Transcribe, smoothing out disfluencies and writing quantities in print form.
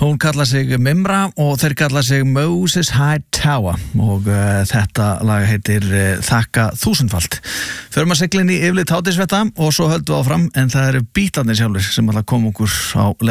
Hún kallar sig Mimra og þeir kallar sig Moses Hightower og þetta lag heitir Þakka þúsundfalt. Förum að sigla inn í yfirleitt hádegisfrétta og svo höldum við áfram en það eru Bítlarnir sjálfir sem ætla að koma okkur á